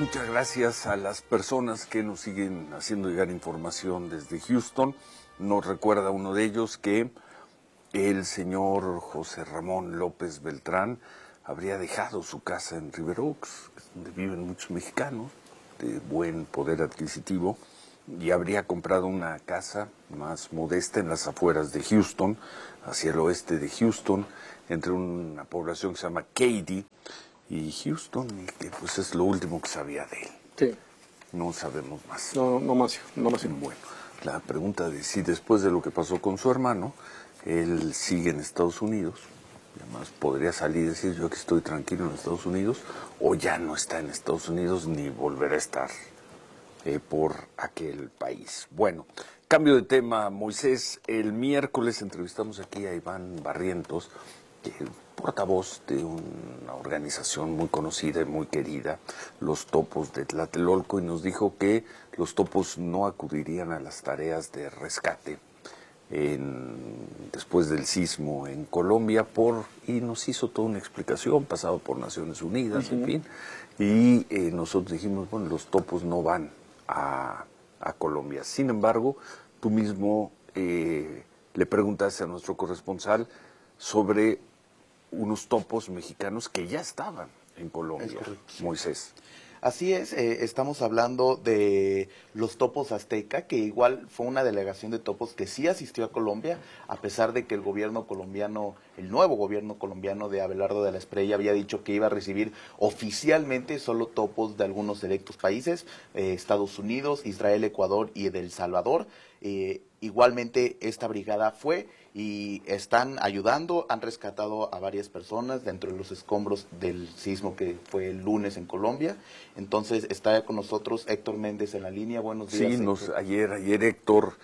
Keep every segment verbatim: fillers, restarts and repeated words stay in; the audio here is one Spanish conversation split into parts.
Muchas gracias a las personas que nos siguen haciendo llegar información desde Houston. Nos recuerda uno de ellos que el señor José Ramón López Beltrán habría dejado su casa en River Oaks, donde viven muchos mexicanos de buen poder adquisitivo, y habría comprado una casa más modesta en las afueras de Houston, hacia el oeste de Houston, entre una población que se llama Katy y Houston, y que pues es lo último que sabía de él. Sí. No sabemos más. No, no más, no más. Bueno, la pregunta de si después de lo que pasó con su hermano, él sigue en Estados Unidos, y además podría salir y decir yo que estoy tranquilo en Estados Unidos, o ya no está en Estados Unidos ni volverá a estar eh, por aquel país. Bueno, cambio de tema, Moisés. El miércoles entrevistamos aquí a Iván Barrientos, el portavoz de una organización muy conocida y muy querida, los Topos de Tlatelolco, y nos dijo que los Topos no acudirían a las tareas de rescate en, después del sismo en Colombia, por y nos hizo toda una explicación, pasado por Naciones Unidas, uh-huh. en fin, y eh, nosotros dijimos, bueno, los Topos no van a, a Colombia. Sin embargo, tú mismo eh, le preguntaste a nuestro corresponsal sobre unos topos mexicanos que ya estaban en Colombia, Moisés. Así es, eh, estamos hablando de los Topos Azteca, que igual fue una delegación de topos que sí asistió a Colombia, a pesar de que el gobierno colombiano, el nuevo gobierno colombiano de Abelardo de la Espriella había dicho que iba a recibir oficialmente solo topos de algunos selectos países, eh, Estados Unidos, Israel, Ecuador y de El Salvador. Eh, igualmente esta brigada fue y están ayudando, han rescatado a varias personas dentro de los escombros del sismo que fue el lunes en Colombia. Entonces está con nosotros Héctor Méndez en la línea. Buenos días. Sí, nos, ayer, ayer Héctor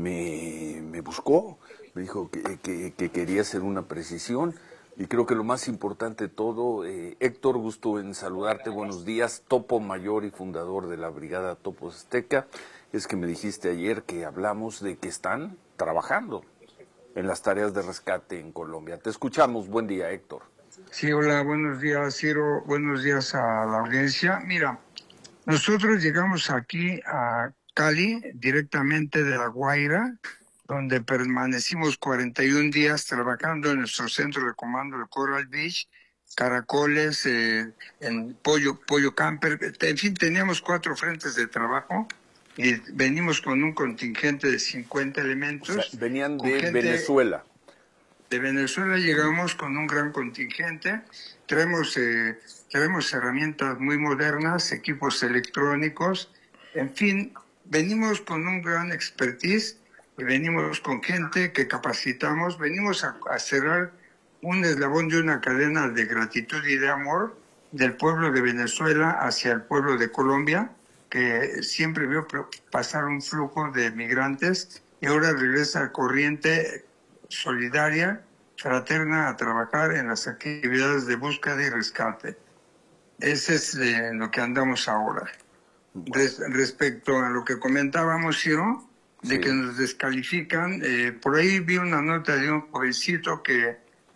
me, me buscó, me dijo que, que, que quería hacer una precisión, y creo que lo más importante de todo, eh, Héctor, gusto en saludarte, buenos días, topo mayor y fundador de la Brigada Topos Azteca. Es que me dijiste ayer que hablamos de que están trabajando en las tareas de rescate en Colombia. Te escuchamos. Buen día, Héctor. Sí, hola, buenos días, Ciro. Buenos días a la audiencia. Mira, nosotros llegamos aquí a Cali, directamente de La Guaira, donde permanecimos cuarenta y un días trabajando en nuestro centro de comando de Coral Beach, Caracoles, eh, en Pollo, Pollo Camper. En fin, teníamos cuatro frentes de trabajo. Y venimos con un contingente de cincuenta elementos. O sea, venían de Venezuela. De Venezuela llegamos con un gran contingente. Traemos, eh, traemos herramientas muy modernas, equipos electrónicos. En fin, venimos con un gran expertise. Y venimos con gente que capacitamos. Venimos a, a cerrar un eslabón de una cadena de gratitud y de amor del pueblo de Venezuela hacia el pueblo de Colombia, que siempre vio pasar un flujo de migrantes y ahora regresa a corriente solidaria, fraterna, a trabajar en las actividades de búsqueda y rescate. Ese es eh, lo que andamos ahora. Res, respecto a lo que comentábamos, Ciro, de sí. que nos descalifican, eh, por ahí vi una nota de un jovencito que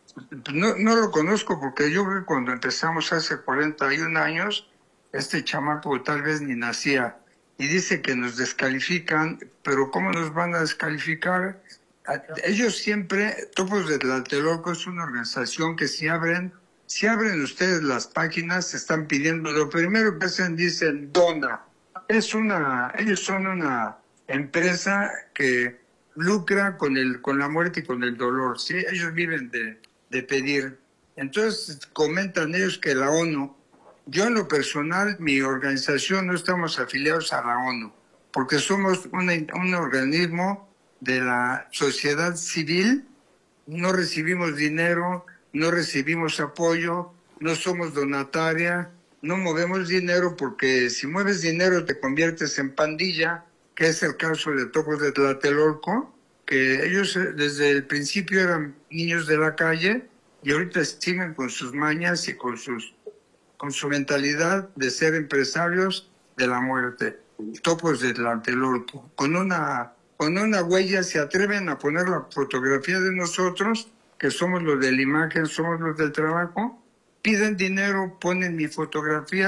no, no lo conozco, porque yo creo que cuando empezamos hace cuarenta y un años, este chamaco tal vez ni nacía, y dice que nos descalifican, pero ¿cómo nos van a descalificar? Ellos siempre, Topos de Tlatelolco es una organización que si abren, si abren ustedes las páginas, están pidiendo, lo primero que hacen, dicen, dona. Es una, ellos son una empresa que lucra con el, con la muerte y con el dolor, ¿sí? Ellos viven de, de pedir. Entonces comentan ellos que la ONU, yo en lo personal, mi organización no estamos afiliados a la ONU, porque somos una, un organismo de la sociedad civil, no recibimos dinero, no recibimos apoyo, no somos donataria, no movemos dinero, porque si mueves dinero te conviertes en pandilla, que es el caso de Topos de Tlatelolco, que ellos desde el principio eran niños de la calle y ahorita siguen con sus mañas y con sus con su mentalidad de ser empresarios de la muerte. Topos de Tlatelolco, con una, con una huella se atreven a poner la fotografía de nosotros, que somos los de la imagen, somos los del trabajo, piden dinero, ponen mi fotografía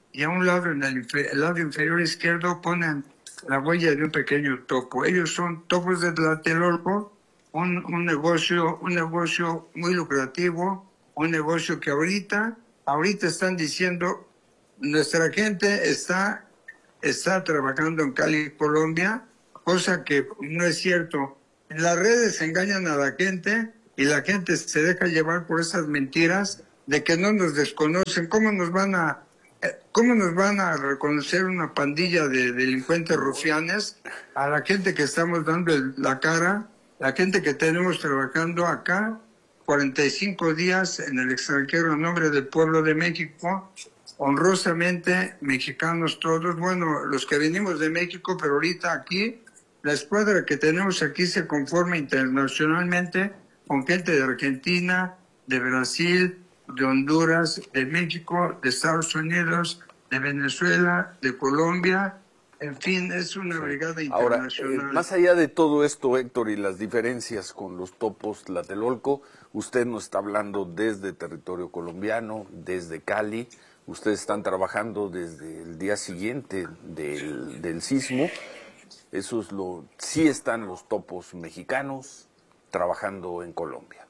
y a un lado, en el, el lado inferior izquierdo, ponen la huella de un pequeño topo. Ellos son topos de Tlatelolco, un, un negocio, un negocio muy lucrativo, un negocio que ahorita, ahorita están diciendo, nuestra gente está, está trabajando en Cali, Colombia, cosa que no es cierto. En las redes engañan a la gente y la gente se deja llevar por esas mentiras de que no nos desconocen. ¿Cómo nos van a, cómo nos van a reconocer una pandilla de delincuentes rufianes a la gente que estamos dando el- la cara, la gente que tenemos trabajando acá cuarenta y cinco días en el extranjero en nombre del pueblo de México, honrosamente mexicanos todos, bueno, los que venimos de México, pero ahorita aquí, la escuadra que tenemos aquí se conforma internacionalmente con gente de Argentina, de Brasil, de Honduras, de México, de Estados Unidos, de Venezuela, de Colombia, en fin, es una brigada Ahora, eh, internacional. más allá de todo esto, Héctor, y las diferencias con los topos Tlatelolco, usted nos está hablando desde territorio colombiano, desde Cali, ustedes están trabajando desde el día siguiente del, del sismo, eso es lo, sí están los topos mexicanos trabajando en Colombia.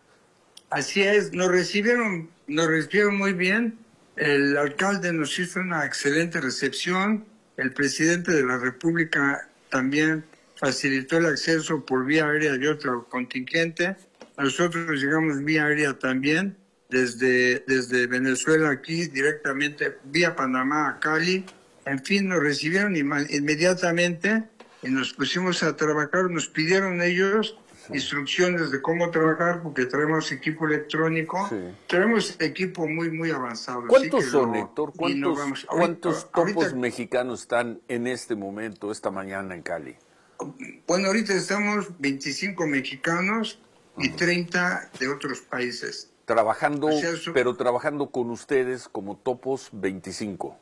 Así es, nos recibieron, nos recibieron muy bien. El alcalde nos hizo una excelente recepción. El presidente de la República también facilitó el acceso por vía aérea de otro contingente. Nosotros llegamos vía aérea también desde, desde Venezuela aquí directamente vía Panamá a Cali. En fin, nos recibieron inma- inmediatamente y nos pusimos a trabajar. Nos pidieron ellos instrucciones de cómo trabajar porque traemos equipo electrónico, Sí. tenemos equipo muy muy avanzado. ¿Cuántos así que son, lo Héctor? ¿Cuántos, innovamos. ¿cuántos Ahorita- topos ahorita- mexicanos están en este momento, esta mañana en Cali? Bueno, ahorita estamos veinticinco mexicanos y treinta de otros países. Trabajando, O sea, eso- pero trabajando con ustedes como topos veinticinco.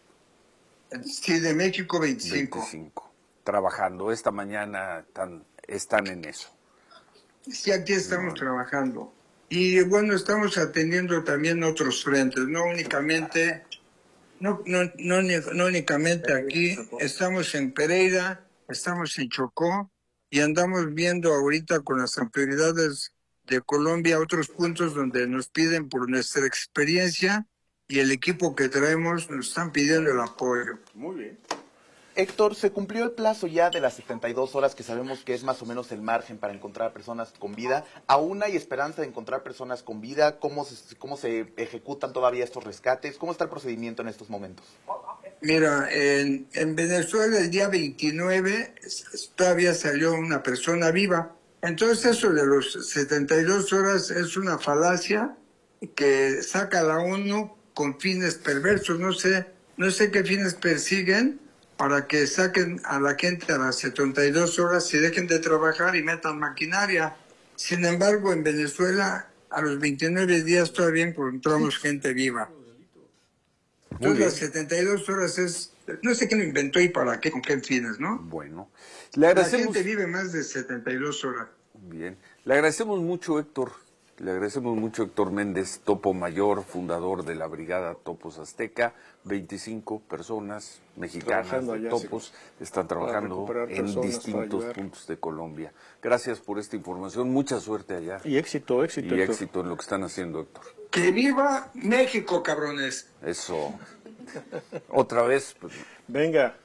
Sí, de México veinticinco. veinticinco. Trabajando. Esta mañana están, están en eso. Sí, aquí estamos trabajando. Y bueno, estamos atendiendo también otros frentes, no únicamente, no, no, no, ni- no únicamente aquí, estamos en Pereira, estamos en Chocó y andamos viendo ahorita con las autoridades de Colombia otros puntos donde nos piden por nuestra experiencia y el equipo que traemos nos están pidiendo el apoyo. Muy bien. Héctor, se cumplió el plazo ya de las setenta y dos horas, que sabemos que es más o menos el margen para encontrar personas con vida. ¿Aún hay esperanza de encontrar personas con vida? ¿Cómo se, cómo se ejecutan todavía estos rescates? ¿Cómo está el procedimiento en estos momentos? Mira, en, en Venezuela el día veintinueve s- todavía salió una persona viva. Entonces eso de los setenta y dos horas es una falacia que saca la ONU con fines perversos. No sé, no sé qué fines persiguen para que saquen a la gente a las setenta y dos horas y dejen de trabajar y metan maquinaria. Sin embargo, en Venezuela a los veintinueve días todavía encontramos gente viva. Entonces las setenta y dos horas es, no sé quién lo inventó y para qué, con qué fines, ¿no? Bueno, le La agradecemos. gente vive más de setenta y dos horas. Bien, le agradecemos mucho, Héctor. Le agradecemos mucho, Héctor Méndez, Topo Mayor, fundador de la Brigada Topos Azteca. veinticinco personas mexicanas Trabajando de allá, Topos están trabajando recuperar en personas, para distintos ayudar. puntos de Colombia. Gracias por esta información. Mucha suerte allá. Y éxito, éxito. Y Héctor. éxito en lo que están haciendo, Héctor. ¡Que viva México, cabrones! Eso. Otra vez, pues, Venga.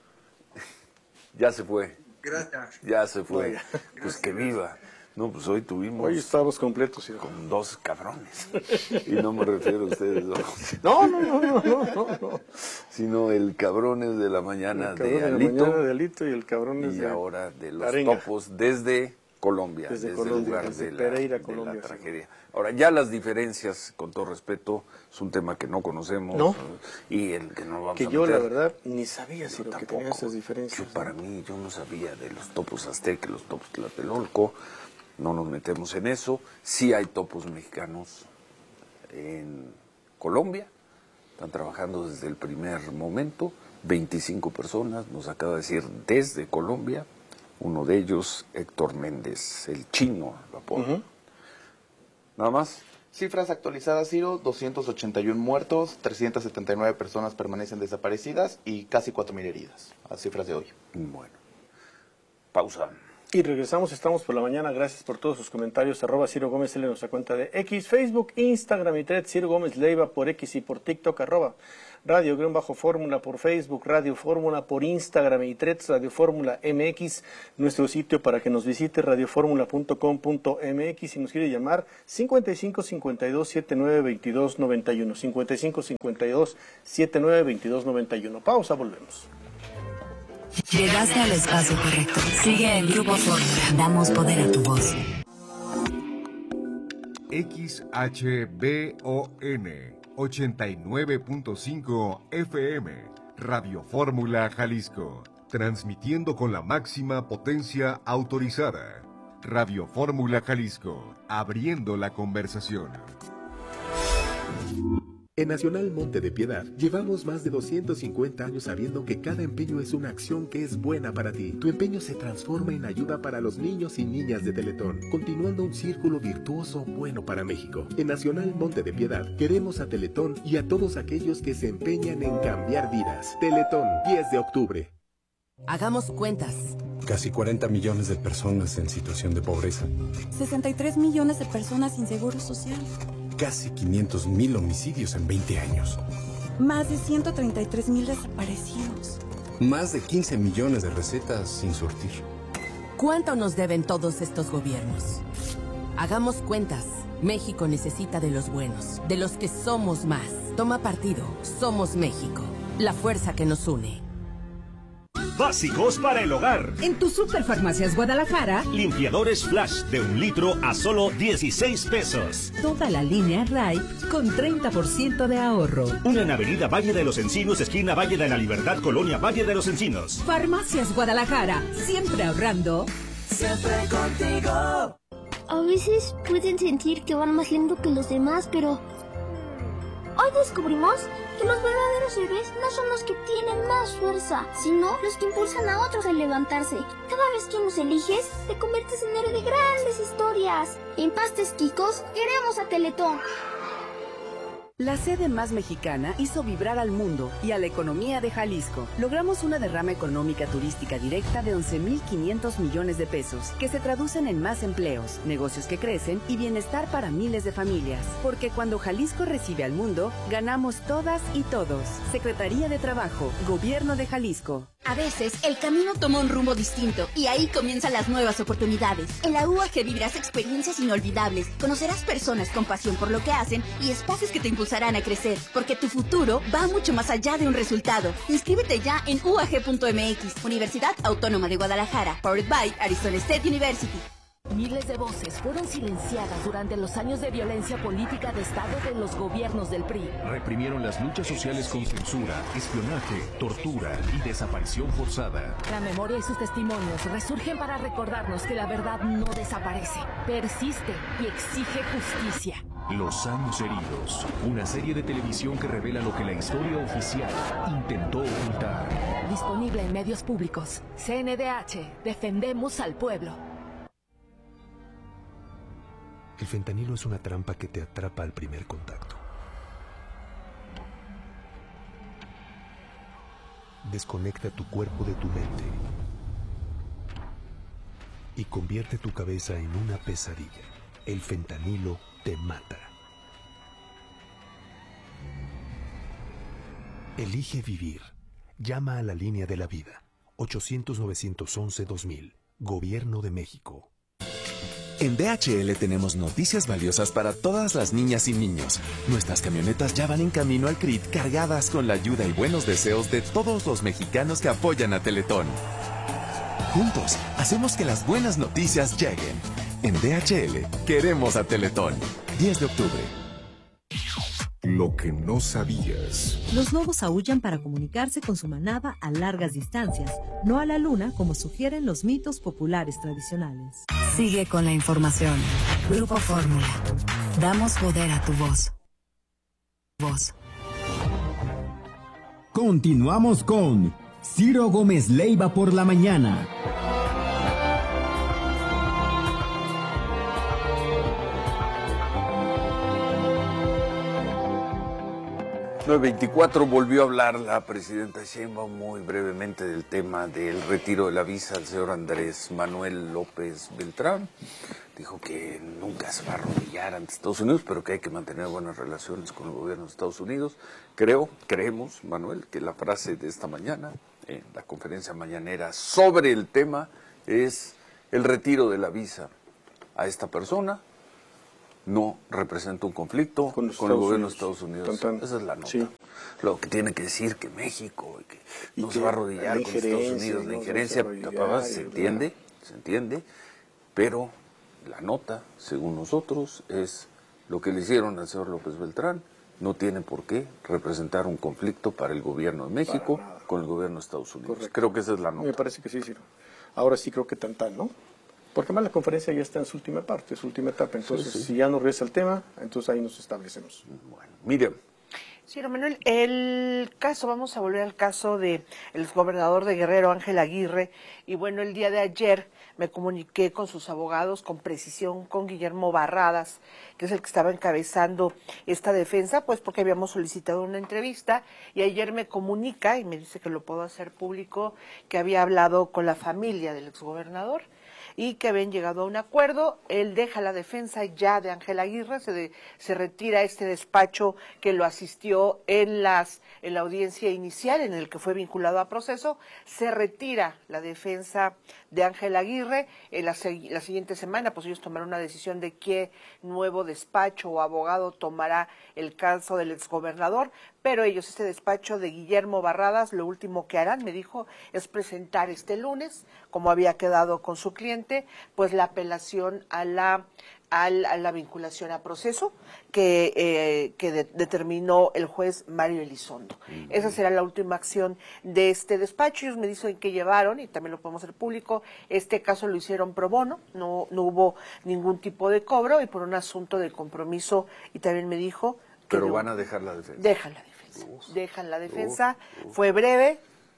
ya se fue. Gracias. Ya se fue. Vaya. Pues que viva. No, pues hoy tuvimos Hoy estamos completos. hijo. con dos cabrones. Y no me refiero a ustedes dos, No, no, no, no, no, no, no. sino el cabrones de la mañana El cabrón de de la Alito mañana de Alito y el cabrón es y de ahora de los Arenga. Topos desde Colombia, Desde desde, Colombia, el lugar desde de la, Pereira, de Colombia, la sí. tragedia. Ahora, ya las diferencias, con todo respeto, es un tema que no conocemos No. y el que no vamos Que a yo, la meter. verdad, ni sabía si Yo lo que tampoco. tenía esas diferencias. Yo, para mí, yo no sabía de los topos aztecas, los topos tlatelolco, no nos metemos en eso. Sí hay topos mexicanos en Colombia, están trabajando desde el primer momento, veinticinco personas, nos acaba de decir desde Colombia, uno de ellos, Héctor Méndez, el chino, lo apodo. Ujú. Nada más. Cifras actualizadas, Ciro, doscientos ochenta y uno muertos, trescientas setenta y nueve personas permanecen desaparecidas y casi cuatro mil heridas. Las cifras de hoy. Bueno, pausa. Y regresamos, estamos por la mañana. Gracias por todos sus comentarios. Arroba Ciro Gómez L en nuestra cuenta de X, Facebook, Instagram y Threads. Ciro Gómez Leiva por X y por TikTok. Arroba Radio Guión Bajo Fórmula por Facebook, Radio Fórmula por Instagram y Threads, Radio Fórmula M X. Nuestro sitio para que nos visite, radioformula punto com punto m x. Y nos quiere llamar cincuenta y cinco cincuenta y dos setenta y nueve veintidós noventa y uno. cincuenta y cinco cincuenta y dos setenta y nueve veintidós noventa y uno. Pausa, volvemos. Llegaste al espacio correcto. Sigue en Grupo Fórmula. Damos poder a tu voz. X H B O N ochenta y nueve punto cinco F M, Radio Fórmula Jalisco, transmitiendo con la máxima potencia autorizada. Radio Fórmula Jalisco, abriendo la conversación. En Nacional Monte de Piedad, llevamos más de doscientos cincuenta años sabiendo que cada empeño es una acción que es buena para ti. Tu empeño se transforma en ayuda para los niños y niñas de Teletón, continuando un círculo virtuoso bueno para México. En Nacional Monte de Piedad, queremos a Teletón y a todos aquellos que se empeñan en cambiar vidas. Teletón, diez de octubre. Hagamos cuentas. Casi cuarenta millones de personas en situación de pobreza. sesenta y tres millones de personas sin seguro social. Casi quinientos mil homicidios en veinte años. Más de ciento treinta y tres mil desaparecidos. Más de quince millones de recetas sin surtir. ¿Cuánto nos deben todos estos gobiernos? Hagamos cuentas. México necesita de los buenos, de los que somos más. Toma partido. Somos México. La fuerza que nos une. Básicos para el hogar. En tu Superfarmacias Guadalajara, limpiadores Flash de un litro a solo dieciséis pesos. Toda la línea Ray con treinta por ciento de ahorro. Una en Avenida Valle de los Encinos, esquina Valle de la Libertad, Colonia Valle de los Encinos. Farmacias Guadalajara, siempre ahorrando. Siempre contigo. A veces pueden sentir que van más lento que los demás, pero hoy descubrimos que los verdaderos héroes no son los que tienen más fuerza, sino los que impulsan a otros a levantarse. Cada vez que nos eliges, te conviertes en héroe de grandes historias. En Pastes Quicos, queremos a Teletón. La sede más mexicana hizo vibrar al mundo y a la economía de Jalisco. Logramos una derrama económica turística directa de once mil quinientos millones de pesos, que se traducen en más empleos, negocios que crecen y bienestar para miles de familias. Porque cuando Jalisco recibe al mundo, ganamos todas y todos. Secretaría de Trabajo, Gobierno de Jalisco. A veces, el camino toma un rumbo distinto y ahí comienzan las nuevas oportunidades. En la U A G vivirás experiencias inolvidables, conocerás personas con pasión por lo que hacen y espacios que te impulsarán a crecer, porque tu futuro va mucho más allá de un resultado. Inscríbete ya en U A G punto M X, Universidad Autónoma de Guadalajara, powered by Arizona State University. Miles de voces fueron silenciadas durante los años de violencia política de Estado de los gobiernos del P R I. Reprimieron las luchas sociales con censura, espionaje, tortura y desaparición forzada. La memoria y sus testimonios resurgen para recordarnos que la verdad no desaparece, persiste y exige justicia. Los años heridos, una serie de televisión que revela lo que la historia oficial intentó ocultar. Disponible en medios públicos. C N D H, defendemos al pueblo. El fentanilo es una trampa que te atrapa al primer contacto. Desconecta tu cuerpo de tu mente y convierte tu cabeza en una pesadilla. El fentanilo te mata. Elige vivir. Llama a la línea de la vida. ochocientos nueve once dos mil. Gobierno de México. En D H L tenemos noticias valiosas para todas las niñas y niños. Nuestras camionetas ya van en camino al C R I T cargadas con la ayuda y buenos deseos de todos los mexicanos que apoyan a Teletón. Juntos, hacemos que las buenas noticias lleguen. En D H L, queremos a Teletón. diez de octubre. Lo que no sabías. Los lobos aúllan para comunicarse con su manada a largas distancias, no a la luna como sugieren los mitos populares tradicionales. Sigue con la información. Grupo Fórmula. Damos poder a tu voz. Voz. Continuamos con Ciro Gómez Leiva por la mañana. nueve veinticuatro volvió a hablar la presidenta Sheinbaum muy brevemente del tema del retiro de la visa al señor Andrés Manuel López Beltrán. Dijo que nunca se va a arrodillar ante Estados Unidos, pero que hay que mantener buenas relaciones con el gobierno de Estados Unidos. Creo, creemos, Manuel, que la frase de esta mañana, en la conferencia mañanera sobre el tema, es el retiro de la visa a esta persona no representa un conflicto con, con el gobierno de Estados Unidos. Tan, tan. Esa es la nota. Sí. Lo que tiene que decir que México que no y se que va a arrodillar con Estados Unidos, la injerencia, no se, se entiende, se entiende, pero la nota, según nosotros, es lo que le hicieron al señor López Beltrán, no tiene por qué representar un conflicto para el gobierno de México con el gobierno de Estados Unidos. Correcto. Creo que esa es la nota. Me parece que sí, Ciro. Ahora sí creo que tan tan, ¿no? Porque más la conferencia ya está en su última parte, su última etapa. Entonces, sí, sí. si ya no regresa el tema, entonces ahí nos establecemos. Bueno, Miriam. Sí, Manuel, el caso, vamos a volver al caso del exgobernador de Guerrero, Ángel Aguirre. Y bueno, el día de ayer me comuniqué con sus abogados, con precisión, con Guillermo Barradas, que es el que estaba encabezando esta defensa, pues porque habíamos solicitado una entrevista. Y ayer me comunica, y me dice que lo puedo hacer público, que había hablado con la familia del exgobernador y que habían llegado a un acuerdo. Él deja la defensa ya de Ángel Aguirre, se, de, se retira este despacho que lo asistió en, las, en la audiencia inicial en el que fue vinculado a proceso, se retira la defensa de Ángel Aguirre. En la, la siguiente semana, pues ellos tomarán una decisión de qué nuevo despacho o abogado tomará el caso del exgobernador, pero ellos, este despacho de Guillermo Barradas, lo último que harán, me dijo, es presentar este lunes, como había quedado con su cliente, pues la apelación a la a la, a la vinculación a proceso que, eh, que de, determinó el juez Mario Elizondo. Uh-huh. Esa será la última acción de este despacho. Ellos me dicen que llevaron, y también lo podemos hacer público, este caso lo hicieron pro bono, no, no hubo ningún tipo de cobro y por un asunto de compromiso, y también me dijo que Pero no, van a dejar la defensa. Dejan la defensa. Uf, dejan la defensa. Uf, uf. Fue breve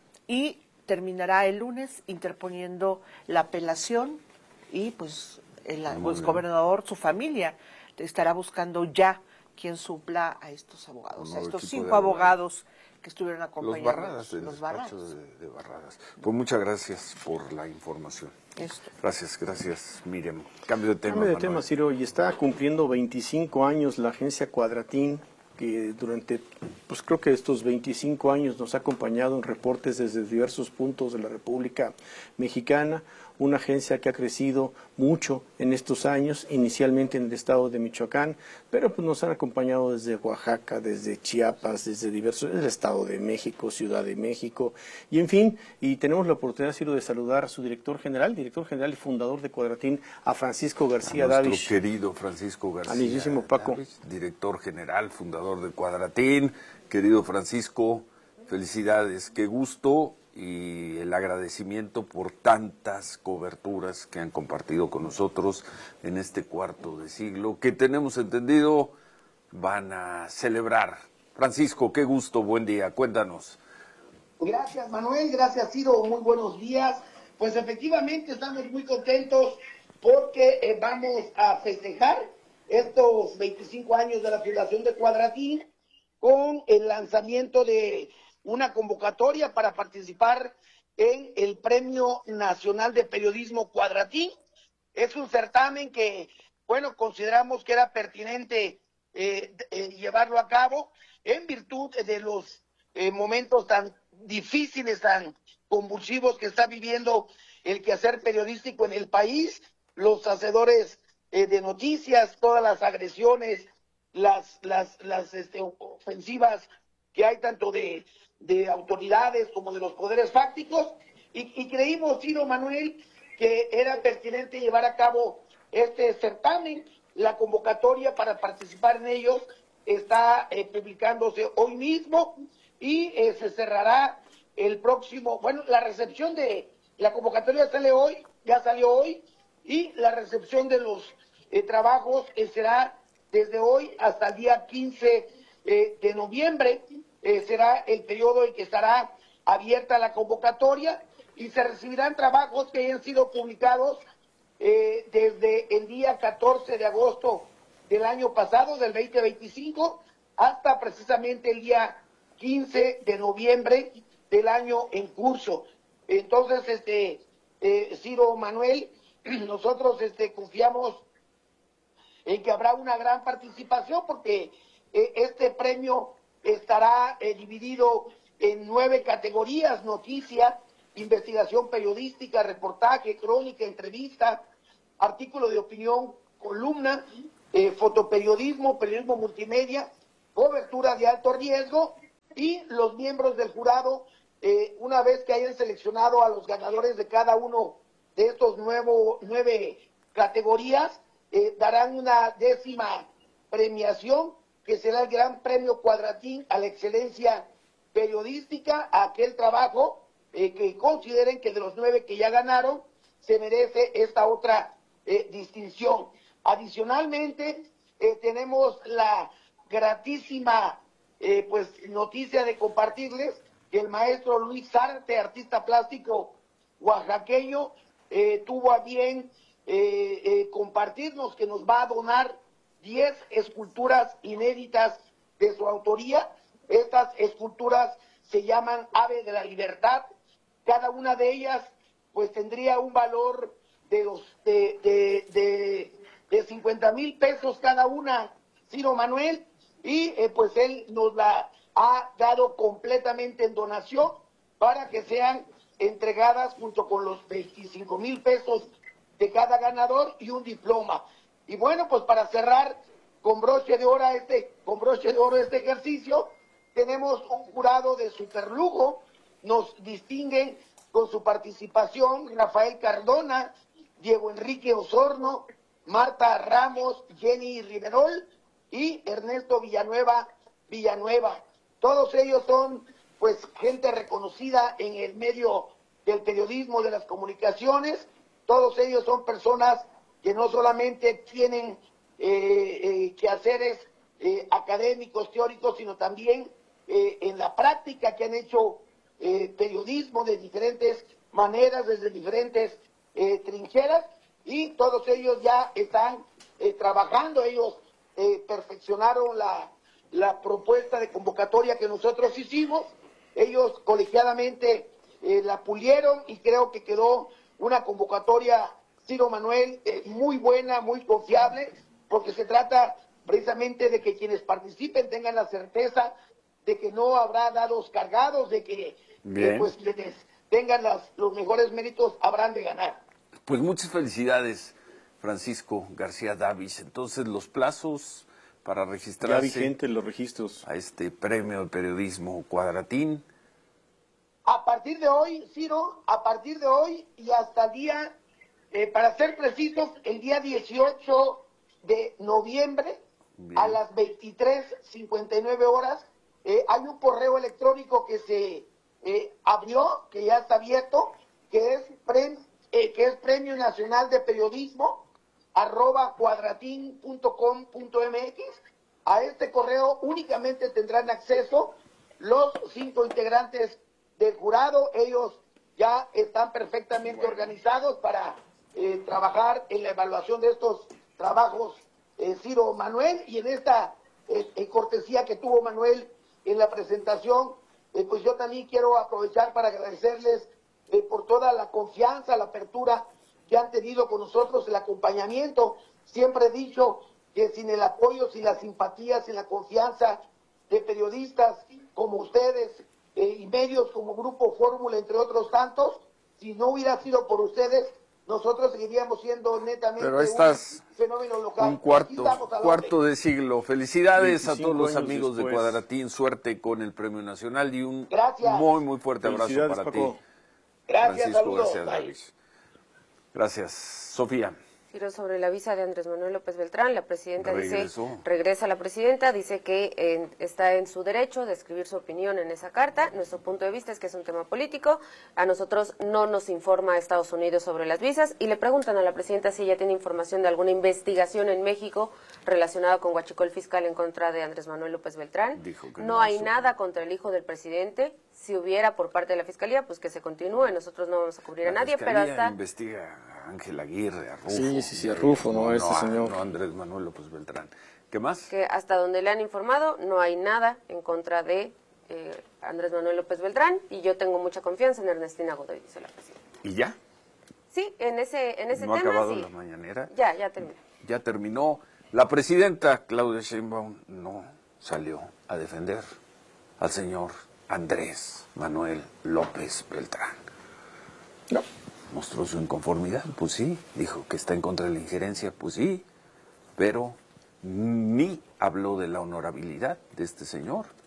y terminará el lunes interponiendo la apelación y pues el pues, gobernador, su familia, estará buscando ya quien supla a estos abogados, no, a estos cinco abogados que estuvieron acompañando. Los Barradas, los Barradas. De, de Barradas. Pues muchas gracias por la información. Esto. Gracias, gracias, Miriam. Cambio de tema. Cambio de Manuel. tema, Ciro, y está cumpliendo veinticinco años la agencia Cuadratín, que durante, pues creo que estos veinticinco años nos ha acompañado en reportes desde diversos puntos de la República Mexicana, una agencia que ha crecido mucho en estos años, inicialmente en el estado de Michoacán, pero pues nos han acompañado desde Oaxaca, desde Chiapas, desde diversos, el estado de México, Ciudad de México, y en fin, y tenemos la oportunidad, Ciro, de saludar a su director general, director general y fundador de Cuadratín, a Francisco García Davis. Nuestro querido Francisco García. Amiguísimo Paco. Davis, director general, fundador de Cuadratín. Querido Francisco, felicidades, qué gusto y el agradecimiento por tantas coberturas que han compartido con nosotros en este cuarto de siglo, que tenemos entendido van a celebrar. Francisco, qué gusto, buen día, cuéntanos. Gracias, Manuel, gracias, Ciro, muy buenos días. Pues efectivamente estamos muy contentos porque eh, vamos a festejar estos veinticinco años de la fundación de Cuadratín con el lanzamiento de una convocatoria para participar en el Premio Nacional de Periodismo Cuadratín. Es un certamen que, bueno, consideramos que era pertinente eh, eh, llevarlo a cabo en virtud de los eh, momentos tan difíciles, tan convulsivos que está viviendo el quehacer periodístico en el país, los hacedores eh, de noticias, todas las agresiones, las, las, las este, ofensivas que hay tanto de de autoridades como de los poderes fácticos, y, y creímos, Ciro, Manuel, que era pertinente llevar a cabo este certamen. La convocatoria para participar en ellos está eh, publicándose hoy mismo y eh, se cerrará el próximo, bueno, la recepción de la convocatoria sale hoy, ya salió hoy, y la recepción de los eh, trabajos eh, será desde hoy hasta el día quince eh, de noviembre. Eh, será el periodo en que estará abierta la convocatoria y se recibirán trabajos que hayan sido publicados eh, desde el día catorce de agosto del año pasado, del veinte veinticinco, hasta precisamente el día quince de noviembre del año en curso. Entonces, este, eh, Ciro Manuel, nosotros este, confiamos en que habrá una gran participación porque eh, este premio estará eh, dividido en nueve categorías: noticia, investigación periodística, reportaje, crónica, entrevista, artículo de opinión, columna, eh, fotoperiodismo, periodismo multimedia, cobertura de alto riesgo, y los miembros del jurado, eh, una vez que hayan seleccionado a los ganadores de cada uno de estos nuevo, nueve categorías, eh, darán una décima premiación, que será el Gran Premio Cuadratín a la excelencia periodística, a aquel trabajo eh, que consideren que de los nueve que ya ganaron, se merece esta otra eh, distinción. Adicionalmente, eh, tenemos la gratísima eh, pues noticia de compartirles que el maestro Luis Zárate, artista plástico oaxaqueño, eh, tuvo a bien eh, eh, compartirnos que nos va a donar diez esculturas inéditas de su autoría. Estas esculturas se llaman Ave de la Libertad. Cada una de ellas pues tendría un valor de los de, de, de, de cincuenta mil pesos cada una, Ciro Manuel, y eh, pues él nos la ha dado completamente en donación para que sean entregadas junto con los veinticinco mil pesos de cada ganador y un diploma. Y bueno, pues para cerrar con broche de oro este, con broche de oro este ejercicio, tenemos un jurado de superlujo. Nos distinguen con su participación Rafael Cardona, Diego Enrique Osorno, Marta Ramos, Jenny Riverol y Ernesto Villanueva Villanueva. Todos ellos son pues gente reconocida en el medio del periodismo, de las comunicaciones. Todos ellos son personas que no solamente tienen eh, eh, quehaceres eh, académicos, teóricos, sino también eh, en la práctica, que han hecho eh, periodismo de diferentes maneras, desde diferentes eh, trincheras, y todos ellos ya están eh, trabajando. Ellos eh, perfeccionaron la, la propuesta de convocatoria que nosotros hicimos. Ellos colegiadamente eh, la pulieron y creo que quedó una convocatoria, Ciro Manuel, eh, muy buena, muy confiable, porque se trata precisamente de que quienes participen tengan la certeza de que no habrá dados cargados, de que eh, pues quienes tengan las, los mejores méritos habrán de ganar. Pues muchas felicidades, Francisco García Davis. Entonces, los plazos para registrarse ya vigente los registros a este premio de periodismo Cuadratín. A partir de hoy, Ciro, a partir de hoy y hasta el día, eh, para ser precisos, el día dieciocho de noviembre, bien, a las veintitrés cincuenta y nueve horas, eh, hay un correo electrónico que se eh, abrió, que ya está abierto, que es, pre, eh, que es Premio Nacional de Periodismo, arroba cuadratín punto com punto mx. A este correo únicamente tendrán acceso los cinco integrantes del jurado. Ellos ya están perfectamente organizados para eh, trabajar en la evaluación de estos trabajos, eh, Ciro Manuel, y en esta eh, eh, cortesía que tuvo Manuel en la presentación, eh, pues yo también quiero aprovechar para agradecerles eh, por toda la confianza, la apertura que han tenido con nosotros, el acompañamiento. Siempre he dicho que sin el apoyo, sin la simpatía, sin la confianza de periodistas como ustedes, eh, y medios como Grupo Fórmula, entre otros tantos, si no hubiera sido por ustedes, nosotros seguiríamos siendo netamente Pero estás un fenómeno local. Un cuarto, cuarto de siglo. Felicidades a todos los amigos después. de Cuadratín, suerte con el Premio Nacional y un Gracias. muy, muy fuerte abrazo para Paco. ti. Gracias, Francisco saludos. García Davis. Gracias. Sofía. Giro sobre la visa de Andrés Manuel López Beltrán. La presidenta Regresó. dice, regresa la presidenta, dice que eh, está en su derecho de escribir su opinión en esa carta. Nuestro punto de vista es que es un tema político. A nosotros no nos informa Estados Unidos sobre las visas, y le preguntan a la presidenta si ella tiene información de alguna investigación en México relacionada con huachicol fiscal en contra de Andrés Manuel López Beltrán. Dijo que no, no hay supo. nada contra el hijo del presidente. Si hubiera por parte de la Fiscalía, pues que se continúe. Nosotros no vamos a cubrir a La nadie, pero Fiscalía hasta... investiga a Ángel Aguirre, a Rufo. Sí, sí, sí, a Rufo, no, a este a- señor. No a Andrés Manuel López Beltrán. ¿Qué más? que hasta donde le han informado no hay nada en contra de eh, Andrés Manuel López Beltrán, y yo tengo mucha confianza en Ernestina Godoy, dice la presidenta. ¿Y ya? Sí, en ese, en ese ¿No tema ha acabado sí. la mañanera? Ya, ya terminó. Ya terminó. La presidenta Claudia Sheinbaum no salió a defender al señor Andrés Manuel López Beltrán. No. Mostró su inconformidad, pues sí. Dijo que está en contra de la injerencia, pues sí. Pero ni habló de la honorabilidad de este señor.